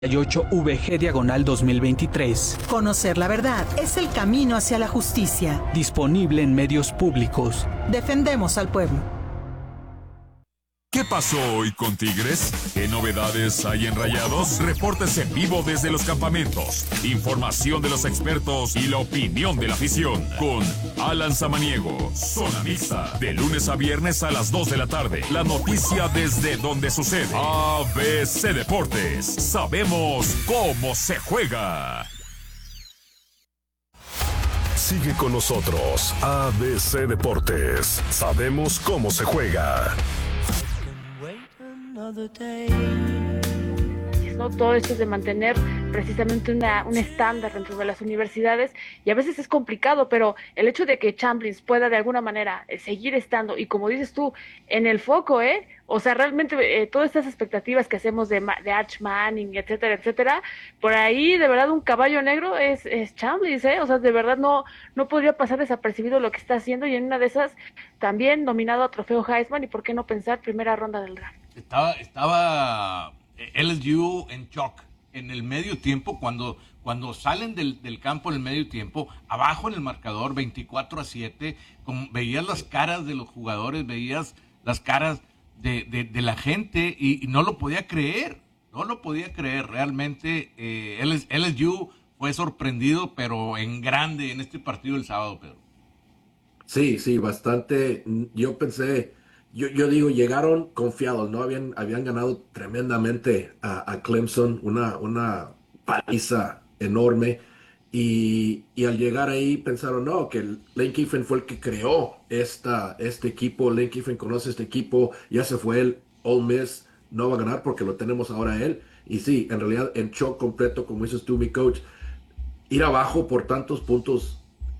VG/2023. Conocer la verdad es el camino hacia la justicia. Disponible en medios públicos. Defendemos al pueblo. ¿Qué pasó hoy con Tigres? ¿Qué novedades hay en Rayados? Reportes en vivo desde los campamentos, información de los expertos y la opinión de la afición. Con Alan Samaniego, Zona Mixta, de lunes a viernes a las 2 de la tarde. La noticia desde donde sucede. ABC Deportes. Sabemos cómo se juega. Sigue con nosotros, ABC Deportes. Sabemos cómo se juega. ¿No? Todo esto es de mantener precisamente un estándar dentro de las universidades, y a veces es complicado, pero el hecho de que Chambliss pueda de alguna manera seguir estando, y como dices tú, en el foco, o sea, realmente todas estas expectativas que hacemos de Arch Manning, etcétera, etcétera, por ahí de verdad un caballo negro es Chambliss, o sea, de verdad no podría pasar desapercibido lo que está haciendo, y en una de esas también nominado a trofeo Heisman, y por qué no pensar primera ronda del draft. Estaba LSU en shock en el medio tiempo, cuando salen del campo en el medio tiempo, abajo en el marcador 24-7, veías las caras de los jugadores, veías las caras de la gente, y no lo podía creer, realmente. LSU fue sorprendido, pero en grande en este partido el sábado, Pedro. Sí, bastante. Yo pensé, yo digo, llegaron confiados, ¿no? Habían ganado tremendamente a Clemson, una paliza enorme, y al llegar ahí pensaron, no, que Lane Kiffin fue el que creó este equipo. Lane Kiffin conoce este equipo, ya se fue el Ole Miss, no va a ganar porque lo tenemos ahora a él. Y sí, en realidad en shock completo, como dices tú, mi coach, ir abajo por tantos puntos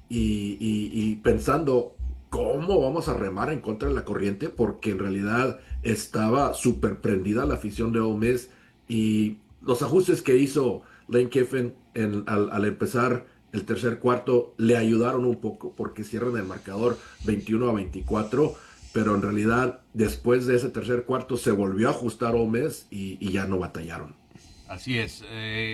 y pensando cómo vamos a remar en contra de la corriente, porque en realidad estaba súper prendida la afición de Ole Miss, y los ajustes que hizo Lane Kiffin al empezar el tercer cuarto le ayudaron un poco, porque cierran el marcador 21-24, pero en realidad después de ese tercer cuarto se volvió a ajustar Ole Miss y ya no batallaron. Así es.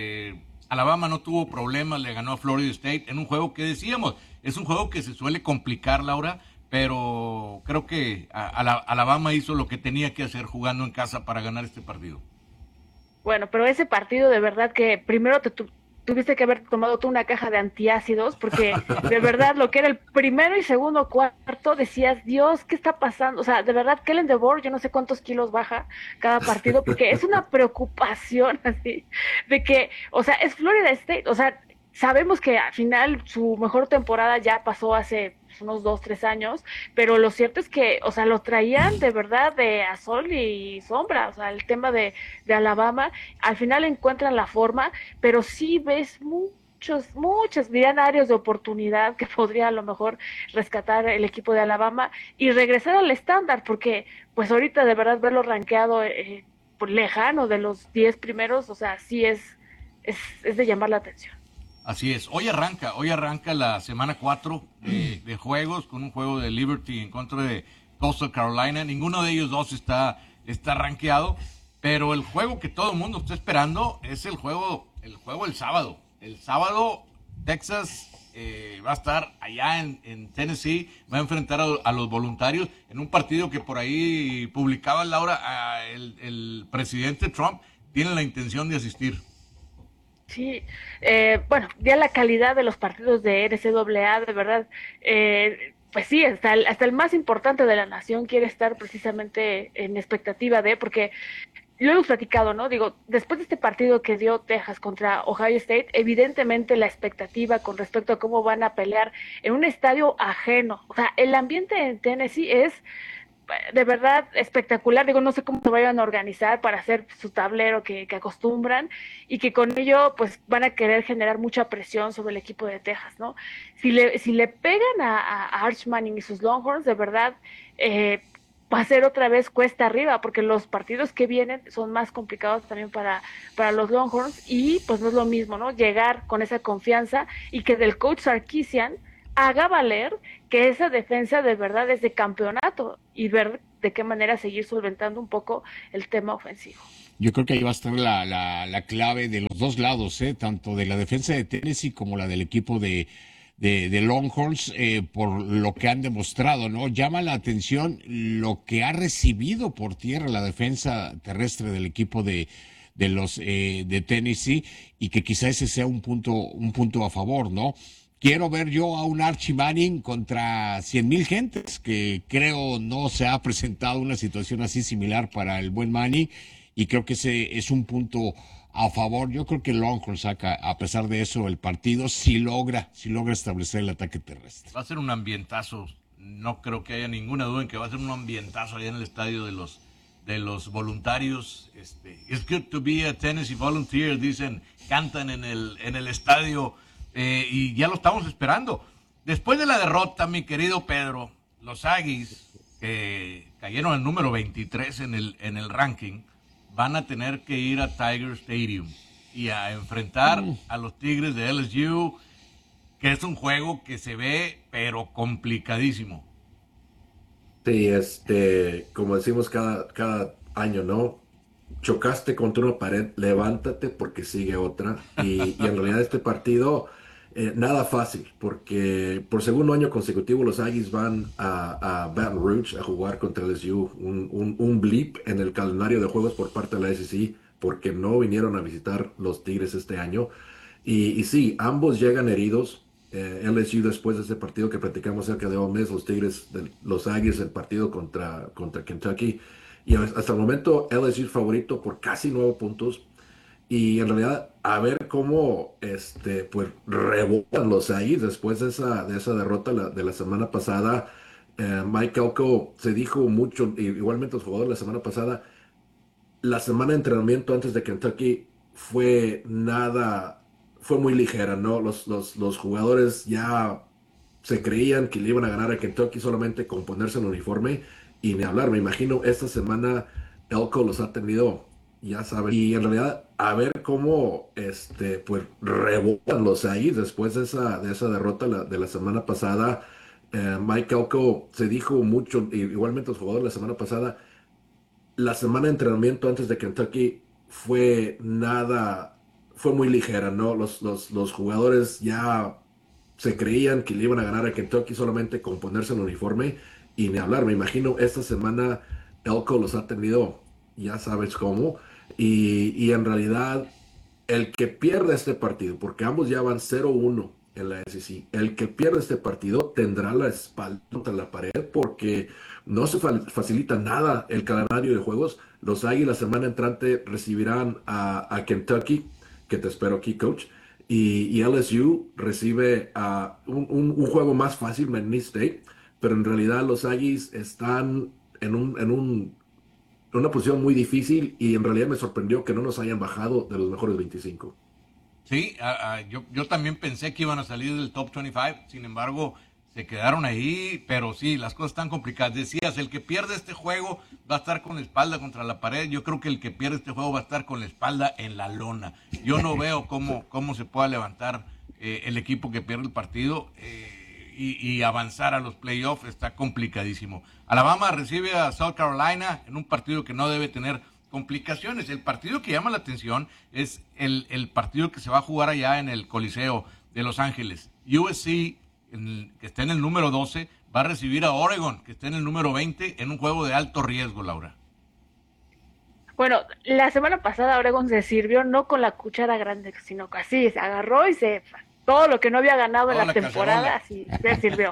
Alabama no tuvo problemas, le ganó a Florida State en un juego que decíamos, es un juego que se suele complicar, Laura, pero creo que Alabama hizo lo que tenía que hacer jugando en casa para ganar este partido. Bueno, pero ese partido de verdad que primero tuviste que haber tomado tú una caja de antiácidos, porque de verdad lo que era el primero y segundo cuarto decías, Dios, ¿qué está pasando? O sea, de verdad, Kellen DeBoer, yo no sé cuántos kilos baja cada partido, porque es una preocupación así, de que, o sea, es Florida State, o sea, sabemos que al final su mejor temporada ya pasó hace unos 2-3 años, pero lo cierto es que, o sea, lo traían de verdad de a sol y sombra, o sea, el tema de Alabama, al final encuentran la forma, pero sí ves muchos, dirían, áreas de oportunidad que podría a lo mejor rescatar el equipo de Alabama y regresar al estándar, porque pues ahorita de verdad verlo rankeado lejano de los 10 primeros, o sea, sí es de llamar la atención. Así es, hoy arranca la semana 4 de juegos, con un juego de Liberty en contra de Coastal Carolina. Ninguno de ellos dos está rankeado, pero el juego que todo el mundo está esperando es el juego el sábado. El sábado Texas va a estar allá en Tennessee, va a enfrentar a los voluntarios en un partido que por ahí publicaba Laura, el presidente Trump tiene la intención de asistir. Sí, bueno, ya la calidad de los partidos de NCAA, de verdad, pues sí, hasta el más importante de la nación quiere estar precisamente en expectativa porque lo hemos platicado, ¿no? Digo, después de este partido que dio Texas contra Ohio State, evidentemente la expectativa con respecto a cómo van a pelear en un estadio ajeno, o sea, el ambiente en Tennessee es de verdad espectacular. Digo, no sé cómo se vayan a organizar para hacer su tablero que acostumbran, y que con ello pues van a querer generar mucha presión sobre el equipo de Texas, ¿no? Si le pegan a Arch Manning y sus Longhorns, de verdad va a ser otra vez cuesta arriba, porque los partidos que vienen son más complicados también para los Longhorns, y pues no es lo mismo, ¿no? Llegar con esa confianza y que del coach Sarkisian haga valer que esa defensa de verdad es de campeonato, y ver de qué manera seguir solventando un poco el tema ofensivo. Yo creo que ahí va a estar la clave de los dos lados, tanto de la defensa de Tennessee como la del equipo de Longhorns, por lo que han demostrado, ¿no? Llama la atención lo que ha recibido por tierra la defensa terrestre del equipo de Tennessee, y que quizá ese sea un punto a favor, ¿no? Quiero ver yo a un Archie Manning contra 100,000 gentes, que creo no se ha presentado una situación así similar para el buen Manning, y creo que ese es un punto a favor. Yo creo que Longhorns saca, a pesar de eso, el partido, si logra establecer el ataque terrestre. Va a ser un ambientazo, no creo que haya ninguna duda en que va a ser un ambientazo allá en el estadio de los voluntarios. It's good to be a Tennessee Volunteer, dicen, cantan en el estadio, y ya lo estamos esperando. Después de la derrota, mi querido Pedro, los Aggies, que cayeron al número 23 en el ranking, van a tener que ir a Tiger Stadium y a enfrentar a los Tigres de LSU, que es un juego que se ve pero complicadísimo. Sí, como decimos cada año, ¿no? Chocaste contra una pared, levántate porque sigue otra. Y en realidad este partido, nada fácil, porque por segundo año consecutivo los Aggies van a Baton Rouge a jugar contra LSU, un blip en el calendario de juegos por parte de la SEC, porque no vinieron a visitar los Tigres este año. Y sí, ambos llegan heridos. LSU después de ese partido que platicamos cerca de un mes, los Tigres, los Aggies, el partido contra Kentucky, y hasta el momento LSU es favorito por casi 9 puntos, y en realidad a ver cómo pues rebotan los Aggies después de esa derrota de la semana pasada. Mike Elko se dijo mucho, igualmente los jugadores la semana pasada, la semana de entrenamiento antes de Kentucky fue muy ligera, ¿no? Los jugadores ya se creían que le iban a ganar a Kentucky solamente con ponerse el uniforme, y ni hablar. Me imagino esta semana Elko los ha tenido, ya saben, y en realidad a ver cómo pues rebotan los ahí después de esa derrota de la semana pasada. Mike Elko se dijo mucho, igualmente los jugadores la semana pasada, la semana de entrenamiento antes de Kentucky fue muy ligera, ¿no? Los jugadores ya se creían que le iban a ganar a Kentucky solamente con ponerse el uniforme, y ni hablar. Me imagino esta semana Elko los ha tenido, ya sabes cómo, y en realidad el que pierde este partido, porque ambos ya van 0-1 en la SEC, el que pierde este partido tendrá la espalda contra la pared, porque no se facilita nada el calendario de juegos. Los Aggies la semana entrante recibirán a Kentucky, que te espero aquí, coach, y LSU recibe un juego más fácil, Miami State, pero en realidad los Aggies están en una posición muy difícil, y en realidad me sorprendió que no nos hayan bajado de los mejores 25. Sí, yo también pensé que iban a salir del top 25, sin embargo, se quedaron ahí, pero sí, las cosas están complicadas. Decías, el que pierde este juego va a estar con la espalda contra la pared. Yo creo que el que pierde este juego va a estar con la espalda en la lona. Yo no veo cómo se pueda levantar el equipo que pierde el partido y avanzar a los playoffs. Está complicadísimo. Alabama recibe a South Carolina en un partido que no debe tener complicaciones. El partido que llama la atención es el partido que se va a jugar allá en el Coliseo de Los Ángeles. USC, que está en el número 12, va a recibir a Oregon, que está en el número 20, en un juego de alto riesgo, Laura. Bueno, la semana pasada Oregon se sirvió no con la cuchara grande, sino que así se agarró y todo lo que no había ganado en la temporada, así se sirvió.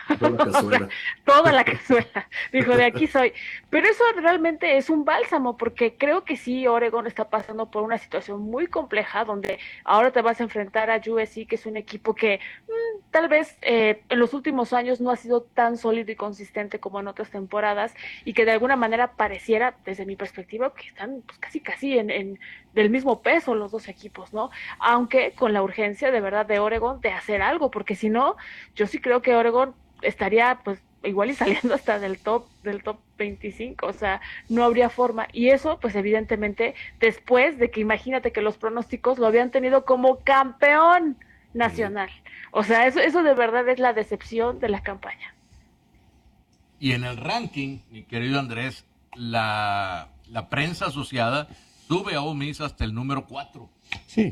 Toda la cazuela. Dijo, de aquí soy. Pero eso realmente es un bálsamo, porque creo que sí, Oregon está pasando por una situación muy compleja, donde ahora te vas a enfrentar a USC, que es un equipo que tal vez en los últimos años no ha sido tan sólido y consistente como en otras temporadas, y que de alguna manera pareciera, desde mi perspectiva, que están pues, casi en del mismo peso los dos equipos, ¿no? Aunque con la urgencia de verdad de Oregon de hacer algo, porque si no, yo sí creo que Oregon estaría pues igual y saliendo hasta del top 25, o sea, no habría forma, y eso pues evidentemente después de que imagínate que los pronósticos lo habían tenido como campeón nacional, o sea, eso de verdad es la decepción de la campaña. Y en el ranking, mi querido Andrés, la prensa asociada sube a Ole Miss hasta el número 4. Sí.